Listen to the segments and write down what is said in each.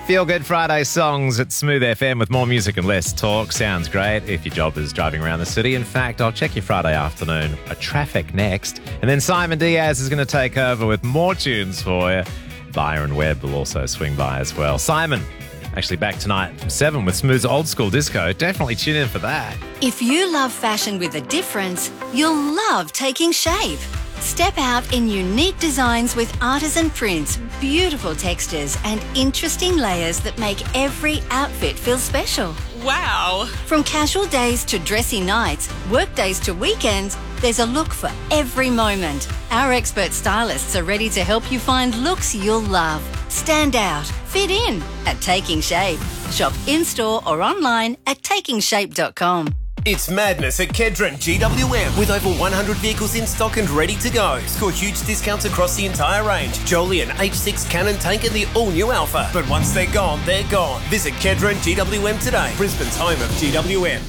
Feel Good Friday songs at Smooth FM with more music and less talk. Sounds great if your job is driving around the city. In fact, I'll check your Friday afternoon. A traffic next. And then Simon Diaz is going to take over with more tunes for you. Byron Webb will also swing by as well. Simon, actually back tonight from 7 with Smooth's Old School Disco. Definitely tune in for that. If you love fashion with a difference, you'll love Taking Shape. Step out in unique designs with artisan prints, beautiful textures and interesting layers that make every outfit feel special. Wow! From casual days to dressy nights, work days to weekends, there's a look for every moment. Our expert stylists are ready to help you find looks you'll love. Stand out, fit in at Taking Shape. Shop in-store or online at takingshape.com. It's madness at Kedron GWM with over 100 vehicles in stock and ready to go. Score huge discounts across the entire range. Joliet, H6 Cannon Tank and the all-new Alpha. But once they're gone, they're gone. Visit Kedron GWM today, Brisbane's home of GWM.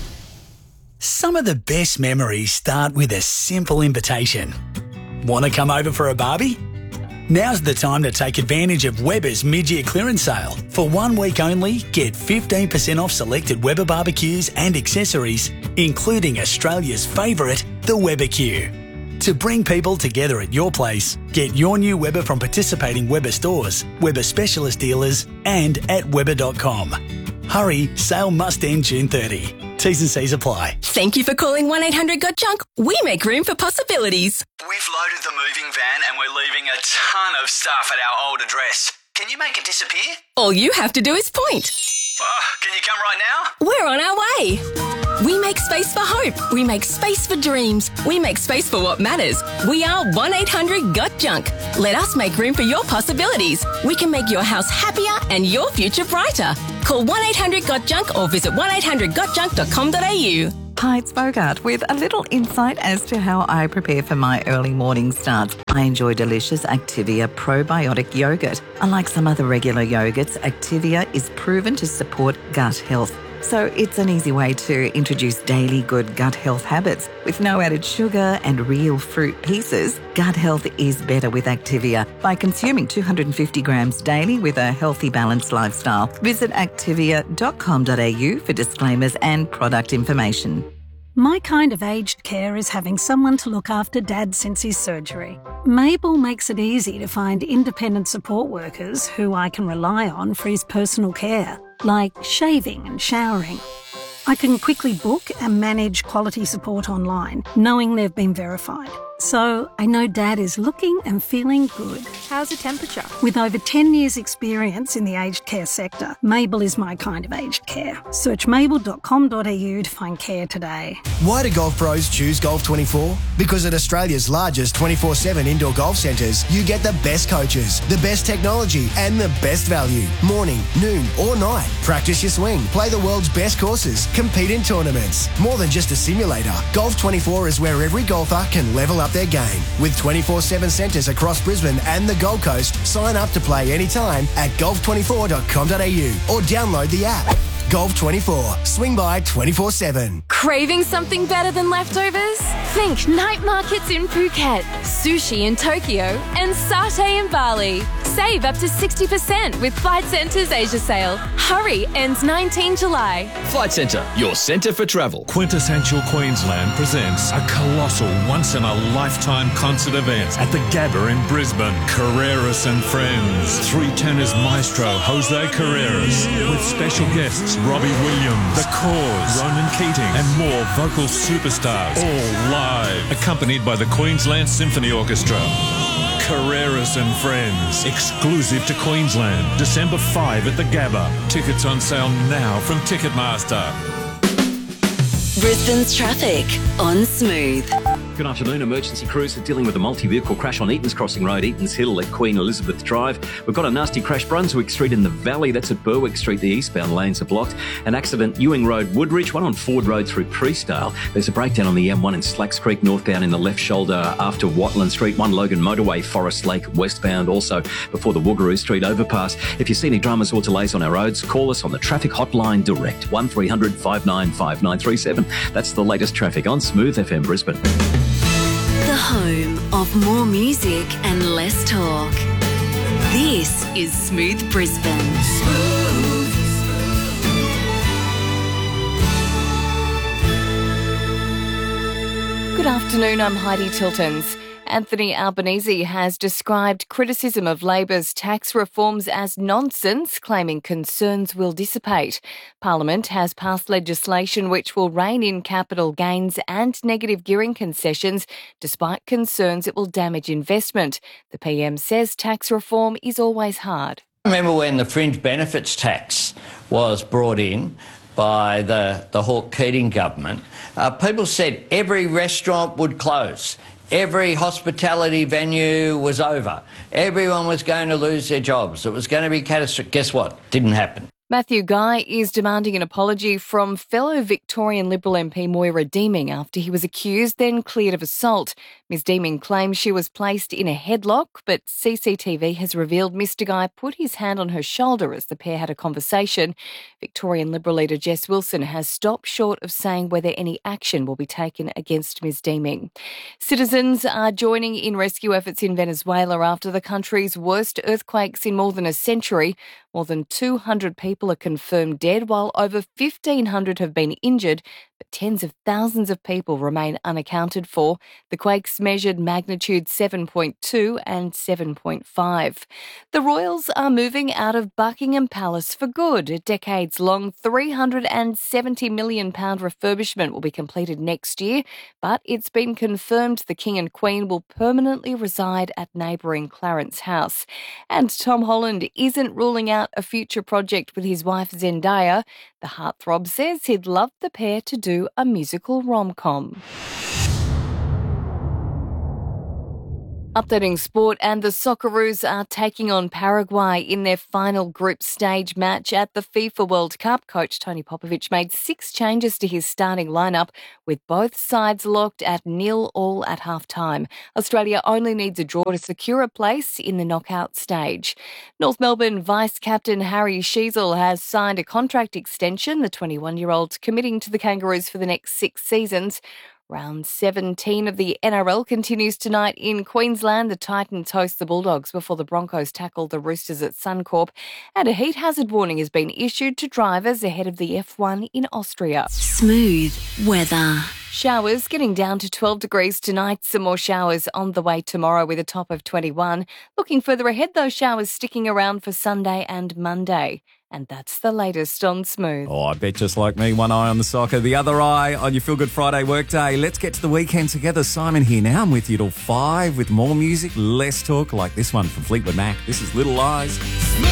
Some of the best memories start with a simple invitation. Want to come over for a barbie? Now's the time to take advantage of Weber's mid-year clearance sale. For 1 week only, get 15% off selected Weber barbecues and accessories, including Australia's favourite, the Weber Q. To bring people together at your place, get your new Weber from participating Weber stores, Weber specialist dealers and at Weber.com. Hurry, sale must end June 30. T's and C's apply. Thank you for calling 1-800-GOT-JUNK. We make room for possibilities. We've loaded the moving van and we're leaving a ton of stuff at our old address. Can you make it disappear? All you have to do is point. Oh, can you come right now? We're on our way. We make space for hope. We make space for dreams. We make space for what matters. We are 1-800-GOT-JUNK. Let us make room for your possibilities. We can make your house happier and your future brighter. Call 1-800-GOT-JUNK or visit 1800gotjunk.com.au. Hi, it's Bogart with a little insight as to how I prepare for my early morning starts. I enjoy delicious Activia probiotic yogurt. Unlike some other regular yogurts, Activia is proven to support gut health. So it's an easy way to introduce daily good gut health habits. With no added sugar and real fruit pieces, gut health is better with Activia by consuming 250 grams daily with a healthy, balanced lifestyle. Visit activia.com.au for disclaimers and product information. My kind of aged care is having someone to look after Dad since his surgery. Mabel makes it easy to find independent support workers who I can rely on for his personal care, like shaving and showering. I can quickly book and manage quality support online, knowing they've been verified. So I know Dad is looking and feeling good. How's the temperature? With over 10 years' experience in the aged care sector, Mabel is my kind of aged care. Search mabel.com.au to find care today. Why do golf pros choose Golf 24? Because at Australia's largest 24/7 indoor golf centres, you get the best coaches, the best technology and the best value. Morning, noon or night. Practice your swing, play the world's best courses, compete in tournaments. More than just a simulator, Golf 24 is where every golfer can level up their game. With 24/7 centres across Brisbane and the Gold Coast, sign up to play anytime at golf24.com.au or download the app. Golf 24. Swing by 24/7. Craving something better than leftovers? Think night markets in Phuket, sushi in Tokyo, and satay in Bali. Save up to 60% with Flight Centre's Asia sale. Hurry, ends 19 July. Flight Centre, your centre for travel. Quintessential Queensland presents a colossal once-in-a-lifetime concert event at the Gabba in Brisbane. Carreras and Friends. Three tenors maestro Jose Carreras with special guests Robbie Williams, The Cause, Ronan Keating and more vocal superstars, all live, accompanied by the Queensland Symphony Orchestra. Carreras and Friends, exclusive to Queensland, December 5 at the Gabba. Tickets on sale now from Ticketmaster. Brisbane's traffic on Smooth. Good afternoon. Emergency crews are dealing with a multi-vehicle crash on Eatons Crossing Road, Eatons Hill at Queen Elizabeth Drive. We've got a nasty crash Brunswick Street in the Valley. That's at Berwick Street. The eastbound lanes are blocked. An accident Ewing Road, Woodridge. One on Ford Road through Priestdale. There's a breakdown on the M1 in Slacks Creek northbound in the left shoulder after Watland Street. One Logan Motorway, Forest Lake westbound. Also before the Woogaroo Street overpass. If you see any dramas or delays on our roads, call us on the traffic hotline direct. 1300 595937. That's the latest traffic on Smooth FM Brisbane. The home of more music and less talk. This is Smooth Brisbane. Smooth. afternoon, I'm Heidi Tiltons. Anthony Albanese has described criticism of Labor's tax reforms as nonsense, claiming concerns will dissipate. Parliament has passed legislation which will rein in capital gains and negative gearing concessions, despite concerns it will damage investment. The PM says tax reform is always hard. I remember when the fringe benefits tax was brought in by the Hawke-Keating government, people said every restaurant would close. Every hospitality venue was over. Everyone was going to lose their jobs. It was going to be catastrophic. Guess what? Didn't happen. Matthew Guy is demanding an apology from fellow Victorian Liberal MP Moira Deeming after he was accused, then cleared of assault. Ms Deeming claims she was placed in a headlock, but CCTV has revealed Mr Guy put his hand on her shoulder as the pair had a conversation. Victorian Liberal leader Jess Wilson has stopped short of saying whether any action will be taken against Ms Deeming. Citizens are joining in rescue efforts in Venezuela after the country's worst earthquakes in more than a century. More than 200 people are confirmed dead, while over 1,500 have been injured, but tens of thousands of people remain unaccounted for. The quakes measured magnitude 7.2 and 7.5. The Royals are moving out of Buckingham Palace for good. A decades-long £370 million refurbishment will be completed next year, but it's been confirmed the King and Queen will permanently reside at neighbouring Clarence House. And Tom Holland isn't ruling out a future project with his wife Zendaya. The heartthrob says he'd love the pair to do a musical rom-com. Updating sport, and the Socceroos are taking on Paraguay in their final group stage match at the FIFA World Cup. Coach Tony Popovic made 6 changes to his starting lineup, with both sides locked at 0-0 at half-time. Australia only needs a draw to secure a place in the knockout stage. North Melbourne Vice-Captain Harry Sheezel has signed a contract extension, the 21-year-old committing to the Kangaroos for the next 6 seasons. Round 17 of the NRL continues tonight in Queensland. The Titans host the Bulldogs before the Broncos tackle the Roosters at Suncorp. And a heat hazard warning has been issued to drivers ahead of the F1 in Austria. Smooth weather. Showers getting down to 12 degrees tonight. Some more showers on the way tomorrow with a top of 21. Looking further ahead, those showers sticking around for Sunday and Monday. And that's the latest on Smooth. Oh, I bet just like me, one eye on the soccer, the other eye on your Feel Good Friday workday. Let's get to the weekend together. Simon here now. I'm with you till 5 with more music, less talk, like this one from Fleetwood Mac. This is Little Lies.